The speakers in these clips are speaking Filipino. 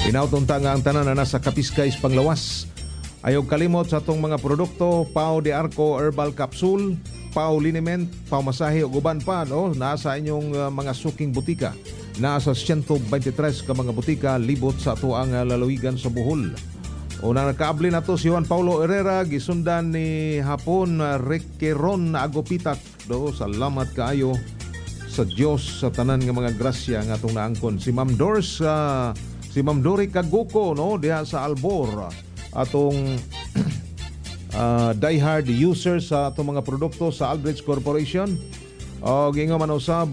Inautunta nga ang tanan na nasa Kapiskays Panglawas. Ayaw kalimot sa atong mga produkto, Pau de Arco Herbal Capsule, Pau Liniment, Pau Masahe ug uban pa, no? Nasa inyong mga suking butika. Nasa 123 ka mga butika libot sa ato ang lalawigan sa Bohol. Unang nakaabli na to si Juan Paulo Herrera, gisundan ni Hapon Requeron na Agopitak. Do, salamat kaayo sa Dios sa tanan nga mga grasya nga atong naangkon. Si Ma'am Dory Caguco, no, diha sa Albor. Atong diehard users sa atong mga produkto sa Aldrich Corporation. O gingo man usab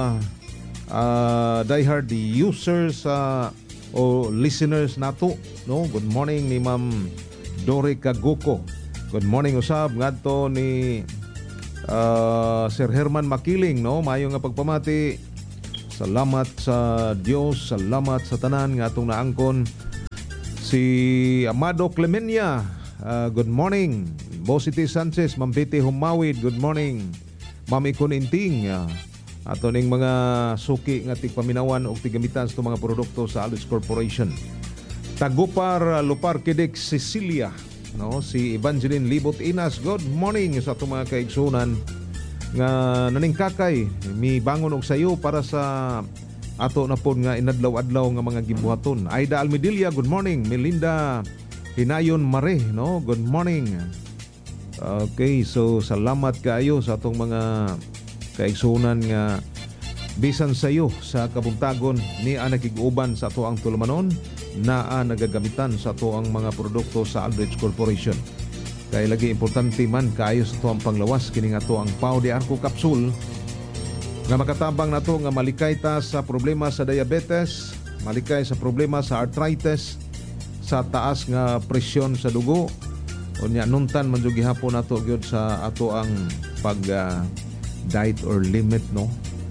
diehard users o listeners nato, no. Good morning ni Ma'am Dory Caguco. Good morning usab ngadto ni Sir Herman Makiling, no. Maayo nga pagpamati. Salamat sa Dios, salamat sa tanan nga atong naangkon. Si Amado Clemenia, good morning. Bosity Sanchez, Ma'am Betty Humawid, good morning. Ma'am Ikon Inting, ato ning mga suki nga tigpaminawan o tigamitan sa mga produkto sa Aldrich Corporation. Tagupar Lupar Kidik Cecilia, no, si Evangeline Libot Inas, good morning sa ato mga kaigsunan nga naningkakay mi bangon og sayo para sa ato na pod nga inadlaw-adlaw nga mga gibuhaton. Aida Almedilla, good morning. Melinda Hinayon Mare, no, good morning. Okay, so salamat kaayo sa atong mga kaigsunan nga bisan sayo sa kabuntagon ni nakig-uban sa ato ang tulamanon naa nagagamitan sa ato ang mga produkto sa Aldrich Corporation. Kaya lagi importante man kaayo sa ato ang panglawas kining ato ang Pau de Arco Capsule nga makatabang na to nga malikay ta sa problema sa diabetes, malikay sa problema sa arthritis, sa taas nga presyon sa dugo. Unya nuntan man jud gihapon nato gyud sa ato ang pag diet or limit, no.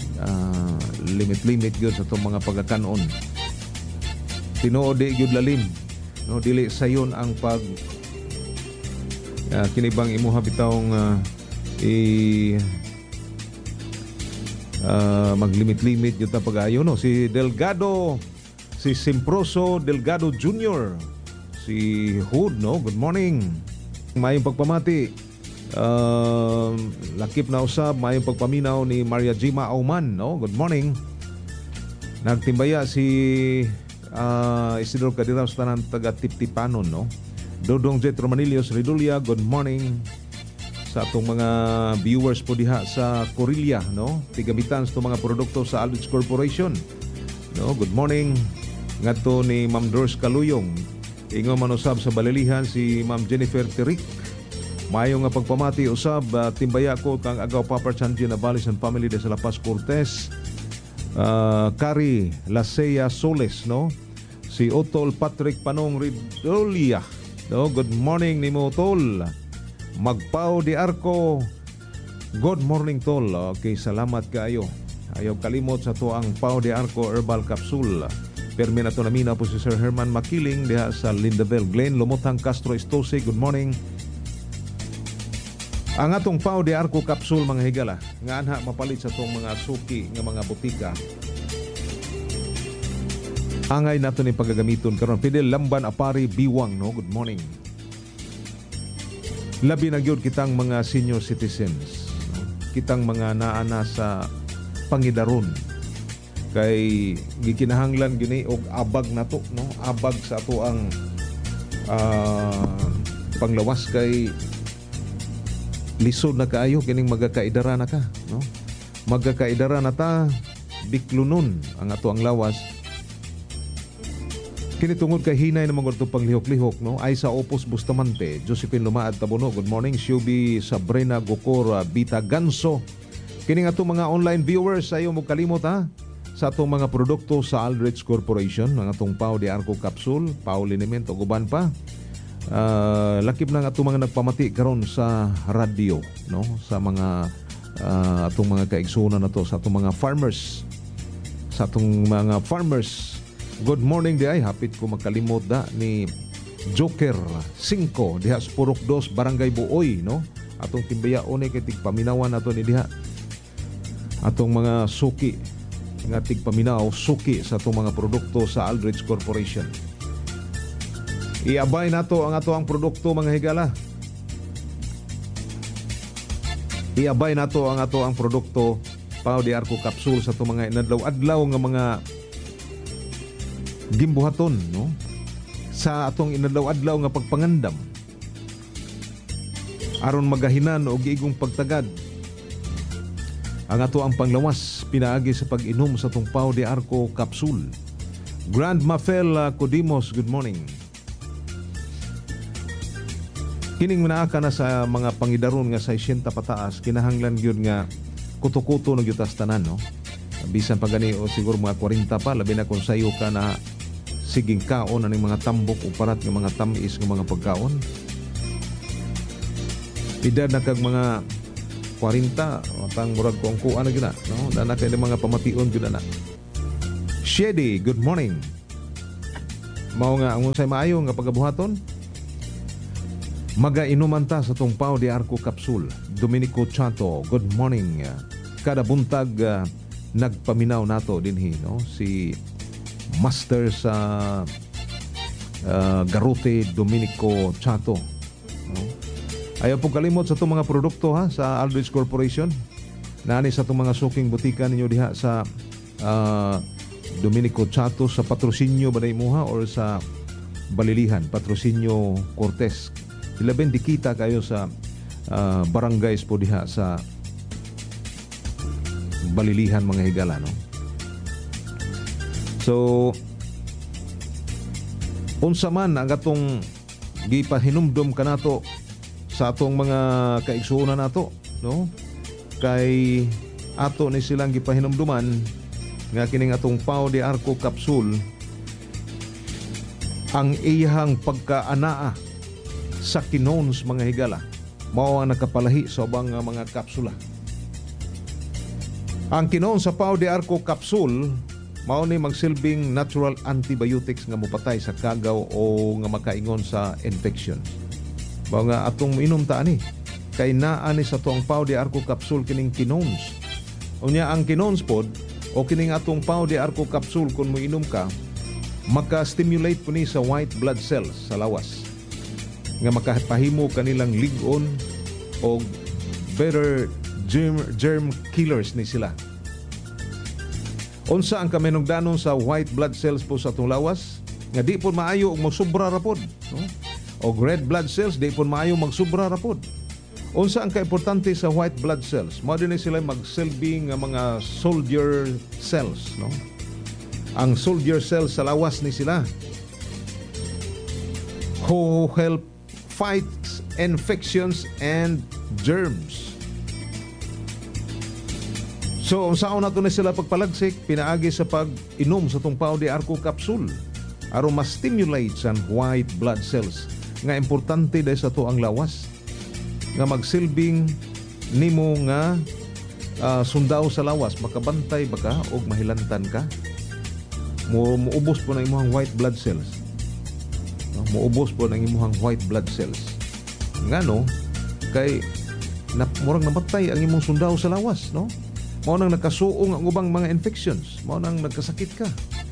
Limit gyud sa atong mga pagkakanon. Tinuod di gyud lalim, no, dili sayon ang pag kinibang imuha bitawng maglimit-limit yung pag-ayo, no. Si Delgado, si Simproso Delgado Jr., si Hood, no, good morning. Mayong pagpamati, lakip na usab, mayong pagpaminaw ni Maria Jima Auman, no, good morning. Nagtimbaya si Isidro Cadiraw sa tanan taga Tiptipanon, no. Dodong Jet Romanilios Redulia, good morning sa atong mga viewers po diha sa Corilla, no, tigamitan sa mga produkto sa Aldrich Corporation, no, good morning. Ngadto ni Ma'am Doris Kaluyong, ingon man usab sa Balilihan si Ma'am Jennifer Tirik. Mayo nga pagpamati usab timbaya ko kang agaw Papa Chanji Navales and family de sa La Paz Cortez, Kari Lasea Soles, no, si Otol Patrick Panong Ridolia, no, good morning ni mo Otol. Magpao de Arco, good morning tol. Okay, salamat kaayo. Ayaw kalimot sa to ang Pau de Arco Herbal Capsule. Permi na to namina po si Sir Herman Makiling diha sa Lindaville. Glenn Lumutang Castro Estose, good morning. Ang atong Pau de Arco Capsule, mga higala, nga anha mapalit sa tong mga suki nga mga butika. Angay nato ni pagagamiton karon. Fidel Lamban Apari Biwang, no, good morning. Labi na gyud kitang mga senior citizens, no? Kitang mga naana sa pangidaron kay gikinahanglan gini og abag nato, no, abag sa ato ang panglawas kay lisod na kaayo kining magakaidara na ka, no, magakaidara na ta biklunon ang ato ang lawas. Kini tungod kay hinay naman ito panglihok-lihok, no, ay sa Opus Bustamante, Josephine Lumaad Tabono, good morning. Shubi Sabrina Gokora Bita Ganso. Kini nga itong mga online viewers, ayaw mo kalimot ha sa itong mga produkto sa Aldrich Corporation, mga itong Pau de Arco Capsule, Pau Liniment o guban pa. Lakip na nga itong mga nagpamati karon sa radio, no, sa mga itong mga kaigsunan na to, sa itong mga farmers, sa itong mga farmers. Good morning di ay, hapit ko magkalimot da ni Joker 5 diha sa Purok 2 Barangay Buoy, no, atong timbayaon kay tigpaminawan nato ni diha atong mga suki nga tigpaminaw suki sa atong mga produkto sa Aldrich Corporation. Iabay nato ang ato ang produkto mga higala. Iabay nato ang ato ang produkto Pau de Arco capsule sa to mga inadlaw-adlaw nga mga gimbuhaton, no? Sa atong inadlaw-adlaw nga pagpangandam. Aron magahinan og giigong pagtagad ang ato ang panglawas pinaagi sa pag-inom sa tong Pau de Arco capsule. Grand Mafel Codimos, good morning. Kining minaaka na sa mga pangidaron nga 60 pataas, kinahanglan gyud nga kuto-kuto na gyud tas tanan, no? Bisan pa gani o siguro mga 40 pa, labi na kung sayo ka na siging kaon aning mga tambok o parat ng mga tamis ng mga pagkaon. Edad na kag mga 40, matang murag kung kuan na gyud na, no? Na kay mga pamation gyud na. Shady, good morning. Mao nga ang unsay maayo nga pagabuhaton? Magainuman ta sa tong Pau de Arco capsule. Dominico Chato, good morning. Kada buntag nagpaminaw nato dinhi, no? Si Master sa Garute Dominico Chato, no? Ayaw po kalimot sa itong mga produkto ha sa Aldrich Corporation. Nani sa itong mga suking butika ninyo diha sa Dominico Chato sa Patrocinio ba na imuha or sa Balilihan, Patrocinio Cortez. Ilaben dikita kayo sa barangays po diha sa Balilihan mga higala, no? So unsa man ang atong gipahinumdom kanato sa atong mga kaigsuonan nato, no? Kay ato ni silang gipahinumduman nga kining atong Pau de Arco capsule ang iyang pagkaanaa sa kinones mga higala mao ang nakapalahi sa ubang mga kapsula. Ang kinon sa Pau de Arco capsule mao ni magsilbing natural antibiotics nga mopatay sa kagaw o nga makaingon sa infection. Mao nga atong inom ta ani kay naa ni sa tuang Pau de Arco capsule kining kinones. Unya ang kinones pod o kining atong Pau de Arco capsule kung mo inom ka maka-stimulate po ni sa white blood cells sa lawas nga makapahimo kanilang ligon o better germ killers ni sila. Unsa ang kaminungdanon sa white blood cells po sa atong lawas nga di po maayo og magsubra ra pod, no? O red blood cells di po maayo magsubra ra pod. Unsa ang kaimportante sa white blood cells? Mao dinhi sila magsilbing nga mga soldier cells, no? Ang soldier cells sa lawas ni sila who help fight infections and germs. So, unsaon nato na sila pagpalagsik pinaagi sa pag-inom sa tong Pau de Arco capsule aron ma-stimulate sa white blood cells nga importante dahil sa to ang lawas nga magsilbing nimo nga sundao sa lawas, makabantay baka o mahilantan ka, muubos po na imong white blood cells, no? Muubos po na imong white blood cells nga, no? Kay murag namatay ang imong sundao sa lawas, no? Mao nang nakasuong ang ubang mga infections, mao nang nagkasakit ka.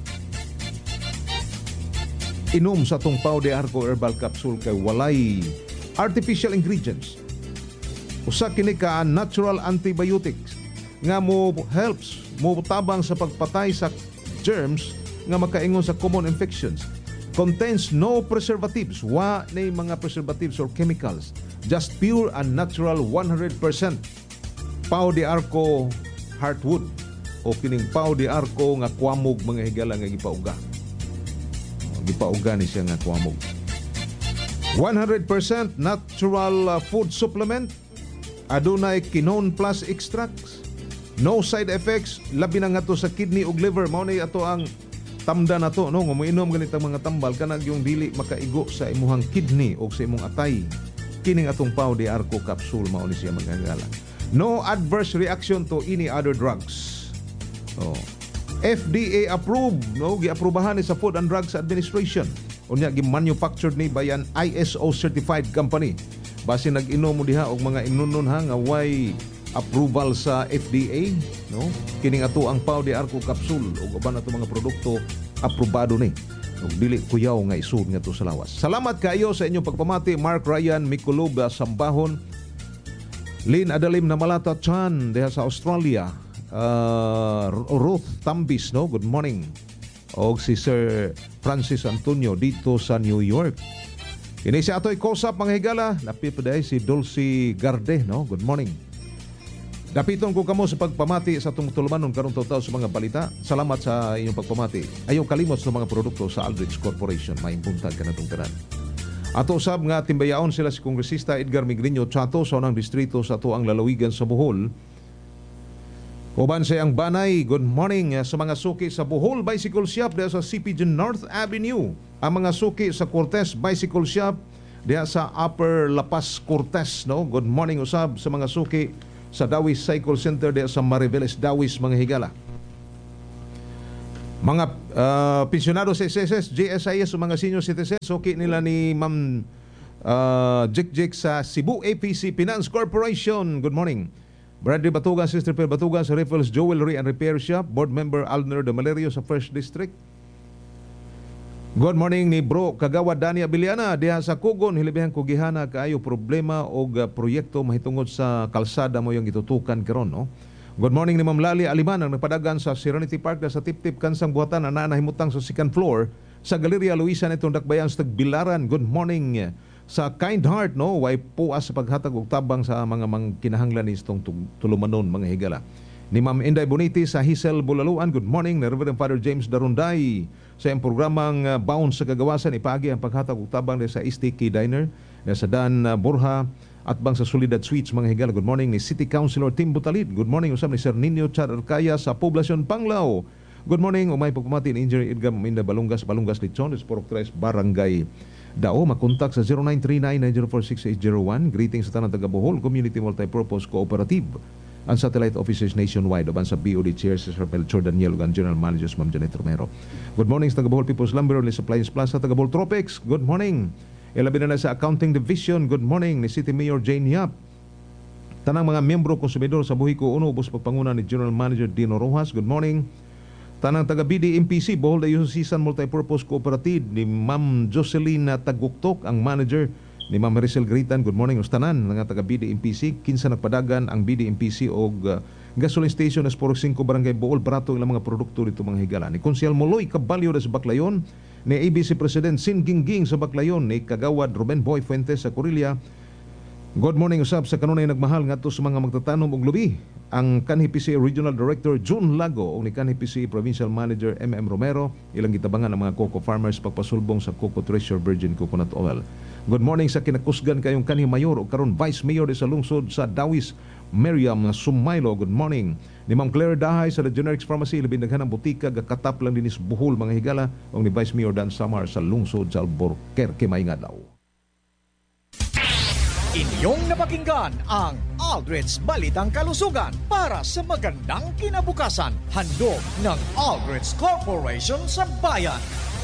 Inom sa tong Pau de Arco herbal capsule kay walay artificial ingredients. Usa kini ka natural antibiotics nga mo helps mo tabang sa pagpatay sa germs nga makaingon sa common infections. Contains no preservatives, wa nay mga preservatives or chemicals, just pure and natural 100% Pau de Arco heartwood o kining Pau de Arco nga kwamog mga higala nga gipauga. Gipauga ni siya nga kwamog. 100% natural food supplement, adunay quinone plus extracts, no side effects, labi na nga to sa kidney ug liver. Mao ni ato ang tamda na to, no? Nga moinom ganitang mga tambal kanang yung dili makaigo sa imuhang kidney o sa imong atay. Kining atong Pau de Arco capsule mao ni siya magagala. No adverse reaction to any other drugs. Oh. FDA approved, no? Giaprobahan ni sa Food and Drugs Administration. Unya gi-manufactured ni by an ISO certified company. Base nag-inom mo diha og mga inunon ha nga way approval sa FDA, no? Kining ato ang Pau de Arco capsule ug uban ato mga produkto aprobado ni ug dili kuyaw nga isud nga to sa lawas. Salamat kayo sa inyong pagpamati. Mark Ryan Mikulub Sambahon, Lynn Adalim na Malata Chan diha sa Australia, Ruth Tambis, no, good morning, og si Sir Francis Antonio dito sa New York. Kini si atoy Kosap mga higala, napipaday si Dulcie Garde, no, good morning. Dapiton ko kamo sa pagpamati sa itong tulumanon karong taw sa mga balita. Salamat sa inyong pagpamati. Ayaw kalimot sa mga produkto sa Aldrich Corporation. Maimpuntag ka na itong tanan. Ato usab nga timbayaon sila si Kongresista Edgar Migreño Chato sa unang distrito sa tuang lalawigan sa Bohol. Uban sa ang banay, good morning sa mga suki sa Bohol Bicycle Shop diha sa CPG North Avenue. Ang mga suki sa Cortez Bicycle Shop diha sa Upper La Paz Cortez, no? Good morning usab sa mga suki sa Dawis Cycle Center diha sa Mariveles Dawis mga higala. Mga pensionado sa SSS, GSIS o mga senior citizens, suki nila ni Ma'am Jik sa Cebu APC Finance Corporation. Good morning. Bradley Batugan, Sister Pel Batugan sa Riffles Jewelry and Repair Shop. Board Member Alner de Malerio sa 1st District. Good morning ni Bro Kagawa Dani Abiliana diha sa Kugon, hilabihang kugihana kaayo problema o proyekto mahitungod sa kalsada mo yung itutukan karon, no? Good morning ni Ma'am Lali Aliman ang nagpadagan sa Serenity Park sa Tip-Tip Kansang Buhatan na nahimutang sa second floor sa Galeria Luisa nitong Dakbayan sa Tagbilaran. Good morning sa Kind Heart, no? Way puas sa paghatag og tabang sa mga kinahanglan ni itong tulumanon mga higala. Ni Ma'am Inday Boniti sa Hisel Bulaluan, good morning. Ni Reverend Father James Darunday sa iyang programang Bounce sa Kagawasan, ipagi ang paghatag og tabang sa STK Diner sa Dan Borja at bang sa Solidad Suites mga higala. Good morning ni City Councilor Tim Butalid. Good morning usab ni Sir Nino Char Arcaya sa Poblacion Panglao. Good morning umay pagpamati ni Engineer Edgar Minda Balungas Lechon sa Porok 3 Barangay Dao. Makontak sa 0939-904-6801. Greetings sa tanang taga Bohol Community Multipurpose Cooperative ang satellite offices nationwide uban sa BOD Chair si Sir Melchor Daniel ug General Manager Ma'am Janet Romero. Good morning sa taga Bohol People's Lumber and Appliance Plaza, taga Bohol Tropics. Good morning. Ilabi na sa Accounting Division. Good morning ni City Mayor Jane Yap. Tanang mga miyembro konsumidor sa Buhiko 1 ubos pagpanguna ni General Manager Dino Rojas. Good morning. Tanang taga BDMPC Bohol Diocesan Multipurpose Cooperative ni Ma'am Jocelyn Taguktok ang manager ni Ma'am Maricel Gritan. Good morning ustanan nga taga BDMPC. Kinsa nagpadagan ang BDMPC og gasoline station sa 45 Barangay Bohol barato ilang mga produkto dito mga higala. Ni Konsyal Moloy Caballo sa Baclayon, ni ABC President Sin Gingging sa Baclayon, ni Kagawad Ruben Boy Fuentes sa Corillia. Good morning usab sa kanunay nagmahal ngadto sa mga magtatanom og lubi ang KanhiPC Regional Director June Lago o ni KanhiPC Provincial Manager MM Romero. Ilang gitabangan ang mga cocoa farmers pagpasulbong sa Cocoa Treasure Virgin Coconut Oil. Good morning sa kinakusgan kayong kanhi mayor o karon Vice Mayor sa lungsod sa Dawis, Miriam Sumaylo. Good morning ni Ma'am Claire Dahay sa The Generics Pharmacy, labing daghanang butika gakatap lang dinis Bohol mga higala, o ni Vice Mayor Dan Samar sa lungsod sa Albuquerque Mayngadlaw. Inyong napakinggan ang Aldrich Balitang Kalusugan para sa magandang kinabukasan. Handog ng Aldrich Corporation sa bayan.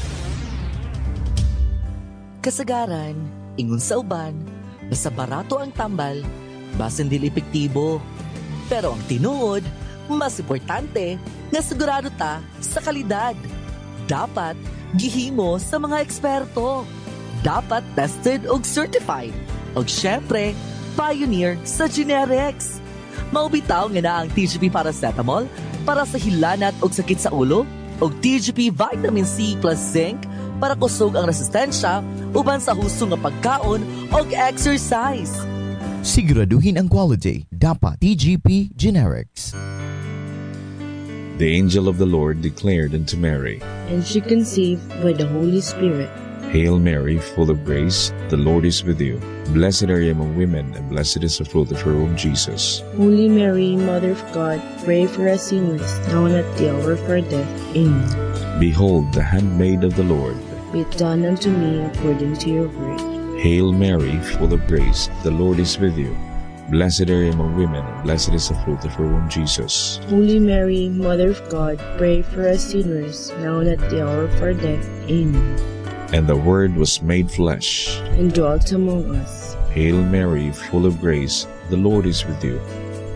Kasagaran, ingon sa uban, basta barato ang tambal, basin dili epektibo. Pero ang tinuod, mas importante, nga sigurado ta sa kalidad. Dapat gihimo sa mga eksperto. Dapat tested og certified. Og syempre, pioneer sa generics. Maubitaw nga na ang TGP Paracetamol para sa hilanat og sakit sa ulo, og TGP Vitamin C plus Zinc para kusog ang resistensya uban sa husto nga pagkaon og exercise. Siguraduhin ang quality. Dapat TGP Generics. The angel of the Lord declared unto Mary, and she conceived by the Holy Spirit. Hail Mary, full of grace, the Lord is with you. Blessed are you among women, and blessed is the fruit of your womb, Jesus. Holy Mary, Mother of God, pray for us sinners, now and at the hour of our death. Amen. Behold, the handmaid of the Lord. Be it done unto me according to your word. Hail Mary, full of grace, the Lord is with you. Blessed are you among women, and blessed is the fruit of your womb, Jesus. Holy Mary, Mother of God, pray for us sinners, now and at the hour of our death. Amen. And the Word was made flesh, and dwelt among us. Hail Mary, full of grace, the Lord is with you.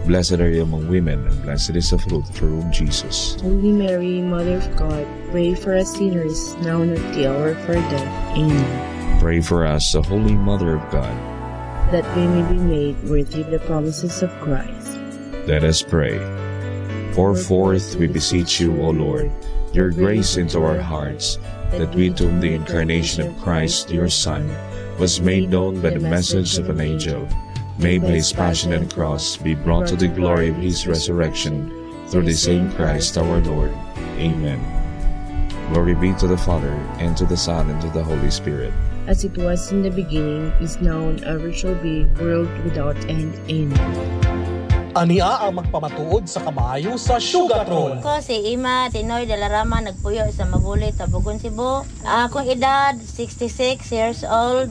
Blessed are you among women, and blessed is the fruit of your womb, Jesus. Holy Mary, Mother of God, pray for us sinners, now and at the hour of our death. Amen. Pray for us, O Holy Mother of God. That we may be made worthy of the promises of Christ. Let us pray. Pour forth, we beseech you, O Lord, your grace into our hearts, that we to whom the incarnation of Christ, your Son, was made known by the message of an angel, may by his passion and cross be brought to the glory of his resurrection, through the same Christ our Lord. Amen. Glory be to the Father, and to the Son, and to the Holy Spirit. As it was in the beginning, is now, and ever shall be, world without end. Amen. Ania ang magpamatuod sa kabayo sa Sugartron. Ako si Ima Tinoy de la Rama, nagpuyo sa Mabulit, Tabugon, Cebu. Akong edad 66 years old.